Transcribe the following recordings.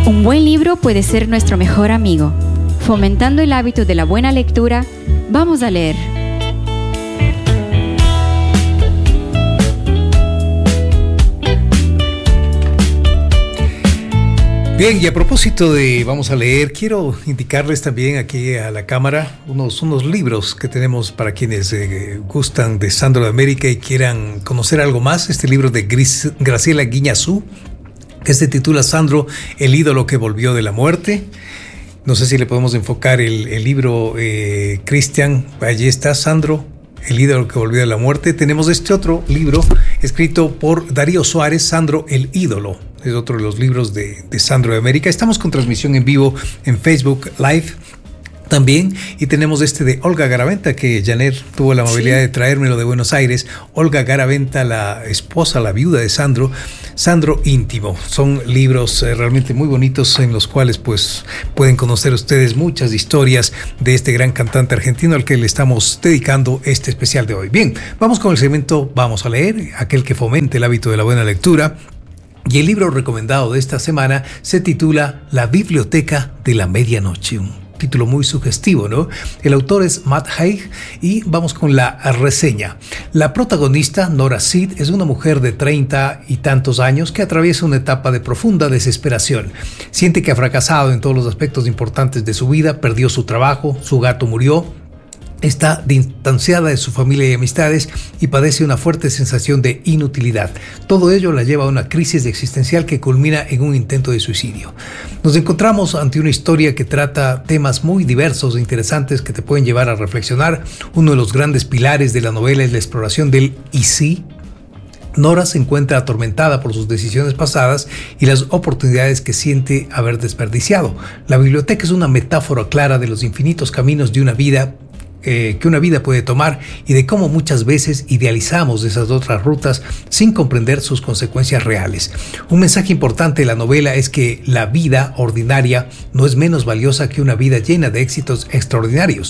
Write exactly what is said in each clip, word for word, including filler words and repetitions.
Un buen libro puede ser nuestro mejor amigo. Fomentando el hábito de la buena lectura, vamos a leer. Bien, y a propósito de vamos a leer, quiero indicarles también aquí a la cámara unos, unos libros que tenemos para quienes eh, gustan de Sandro de América y quieran conocer algo más. Este libro de Gris, Graciela Guiñazú, que se titula Sandro, el ídolo que volvió de la muerte. No sé si le podemos enfocar el, el libro, eh, Cristian. Allí está, Sandro, el ídolo que volvió de la muerte. Tenemos este otro libro escrito por Darío Suárez, Sandro, el ídolo. Es otro de los libros de, de Sandro de América. Estamos con transmisión en vivo en Facebook Live también, y tenemos este de Olga Garaventa, que Janet tuvo la amabilidad sí. de traérmelo de Buenos Aires. Olga Garaventa, la esposa, la viuda de Sandro, Sandro íntimo. Son libros eh, realmente muy bonitos en los cuales pues pueden conocer ustedes muchas historias de este gran cantante argentino al que le estamos dedicando este especial de hoy. Bien, vamos con el segmento Vamos a leer, aquel que fomente el hábito de la buena lectura. Y el libro recomendado de esta semana se titula La Biblioteca de la Medianoche. Un título muy sugestivo, ¿no? El autor es Matt Haig y vamos con la reseña. La protagonista, Nora Seed, es una mujer de treinta y tantos años que atraviesa una etapa de profunda desesperación. Siente que ha fracasado en todos los aspectos importantes de su vida, perdió su trabajo, su gato murió, está distanciada de su familia y amistades y padece una fuerte sensación de inutilidad. Todo ello la lleva a una crisis existencial que culmina en un intento de suicidio. Nos encontramos ante una historia que trata temas muy diversos e interesantes que te pueden llevar a reflexionar. Uno de los grandes pilares de la novela es la exploración del ¿y si? Nora se encuentra atormentada por sus decisiones pasadas y las oportunidades que siente haber desperdiciado. La biblioteca es una metáfora clara de los infinitos caminos de una vida Eh, que una vida puede tomar y de cómo muchas veces idealizamos esas otras rutas sin comprender sus consecuencias reales. Un mensaje importante de la novela es que la vida ordinaria no es menos valiosa que una vida llena de éxitos extraordinarios.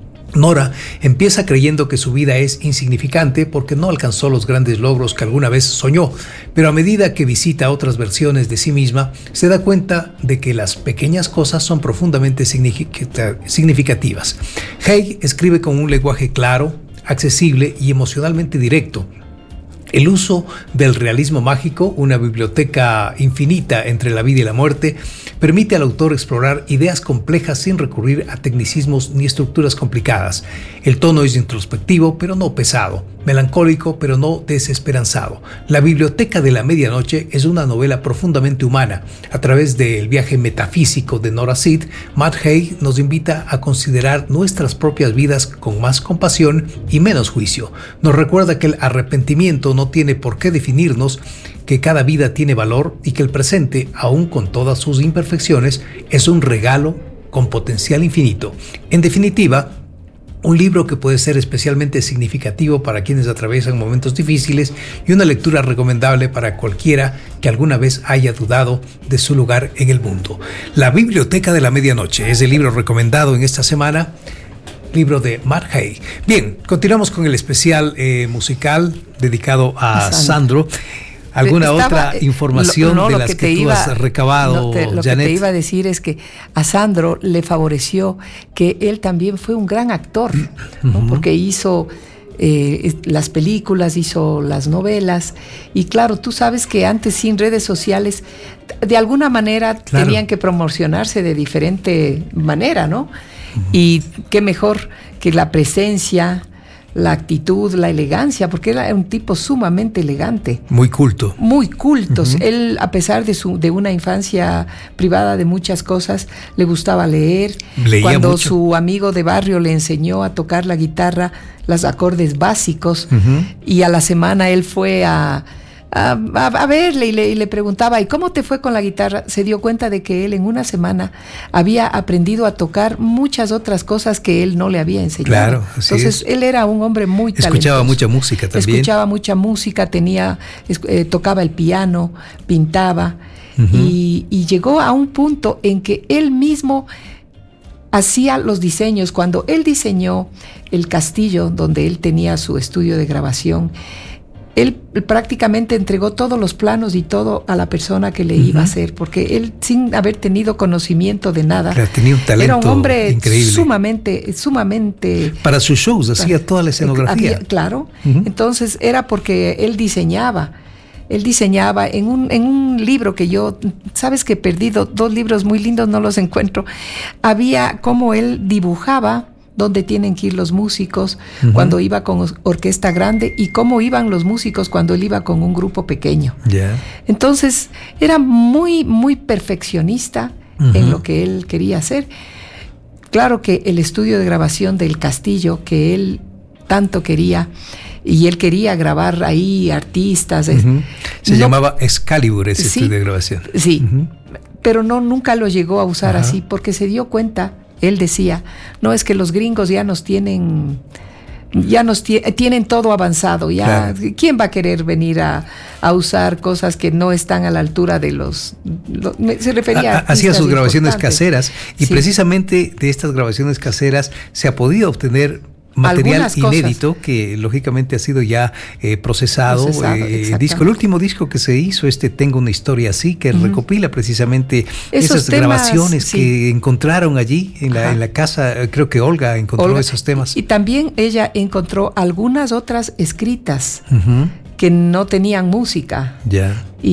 Nora empieza creyendo que su vida es insignificante porque no alcanzó los grandes logros que alguna vez soñó, pero a medida que visita otras versiones de sí misma, se da cuenta de que las pequeñas cosas son profundamente significativas. Haig escribe con un lenguaje claro, accesible y emocionalmente directo. El uso del realismo mágico, una biblioteca infinita entre la vida y la muerte, permite al autor explorar ideas complejas sin recurrir a tecnicismos ni estructuras complicadas. El tono es introspectivo, pero no pesado, melancólico, pero no desesperanzado. La Biblioteca de la Medianoche es una novela profundamente humana. A través del viaje metafísico de Nora Seed, Matt Haig nos invita a considerar nuestras propias vidas con más compasión y menos juicio. Nos recuerda que el arrepentimiento no tiene por qué definirnos, que cada vida tiene valor y que el presente, aun con todas sus imperfecciones, es un regalo con potencial infinito. En definitiva, un libro que puede ser especialmente significativo para quienes atraviesan momentos difíciles y una lectura recomendable para cualquiera que alguna vez haya dudado de su lugar en el mundo. La Biblioteca de la Medianoche es el libro recomendado en esta semana. Libro de Matt Haig. Bien, continuamos con el especial eh, musical dedicado a Sandro. ¿Alguna Estaba, otra información lo, no, de las que, que tú iba, has recabado, no, te, Lo Janet? Que te iba a decir es que a Sandro le favoreció que él también fue un gran actor, ¿no? Uh-huh. Porque hizo eh, las películas, hizo las novelas, y claro, tú sabes que antes sin redes sociales, de alguna manera claro. tenían que promocionarse de diferente manera, ¿no? Uh-huh. Y qué mejor que la presencia, la actitud, la elegancia, porque era un tipo sumamente elegante. Muy culto. Muy cultos. Uh-huh. Él, a pesar de su de una infancia privada de muchas cosas, le gustaba leer. Leía Cuando mucho. Su amigo de barrio le enseñó a tocar la guitarra, los acordes básicos, uh-huh. y a la semana él fue a... A, a, a verle y le, y le preguntaba, ¿y cómo te fue con la guitarra? Se dio cuenta de que él en una semana había aprendido a tocar muchas otras cosas que él no le había enseñado. Claro, así Entonces es. Él era un hombre muy talentoso. Escuchaba mucha música también. Escuchaba mucha música, tenía, eh, tocaba el piano, pintaba, uh-huh. y, y llegó a un punto en que él mismo hacía los diseños. Cuando él diseñó el castillo donde él tenía su estudio de grabación, él prácticamente entregó todos los planos y todo a la persona que le uh-huh. iba a hacer, porque él, sin haber tenido conocimiento de nada, claro, tenía un talento era un hombre increíble. sumamente, sumamente... Para sus shows hacía toda la escenografía. Había, claro, uh-huh. entonces era porque él diseñaba. Él diseñaba en un, en un libro que yo, sabes que he perdido dos libros muy lindos, no los encuentro. Había como él dibujaba dónde tienen que ir los músicos uh-huh. cuando iba con orquesta grande y cómo iban los músicos cuando él iba con un grupo pequeño. Yeah. Entonces era muy, muy perfeccionista uh-huh. en lo que él quería hacer. Claro que el estudio de grabación del Castillo, que él tanto quería, y él quería grabar ahí artistas. Uh-huh. Se no, llamaba Excalibur ese sí, estudio de grabación. Sí, uh-huh. pero no, nunca lo llegó a usar uh-huh. así, porque se dio cuenta, él decía, no, es que los gringos ya nos tienen, ya nos t- tienen todo avanzado, ya, claro. ¿quién va a querer venir a, a usar cosas que no están a la altura de los, lo, se refería a, a hacía sus grabaciones caseras, y sí. precisamente de estas grabaciones caseras se ha podido obtener material inédito que lógicamente ha sido ya eh, procesado, procesado eh, disco. El último disco que se hizo, este Tengo una historia así, que uh-huh. recopila precisamente esos esas temas, grabaciones sí. que encontraron allí en la, en la casa. Creo que Olga encontró Olga, esos temas. Y también ella encontró algunas otras escritas uh-huh. que no tenían música. Ya. Y